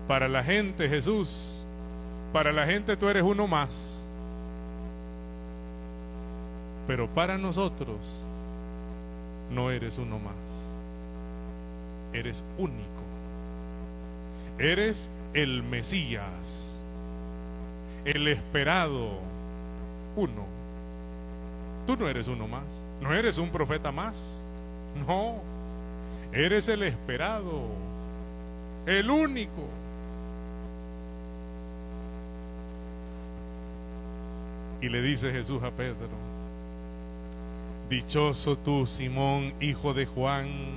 Para la gente, Jesús, para la gente tú eres uno más. Pero para nosotros no eres uno más. Eres único. Eres el Mesías, el esperado uno. Tú no eres uno más. No eres un profeta más. No. Eres el esperado, el único. Y le dice Jesús a Pedro: dichoso tú, Simón, hijo de Juan,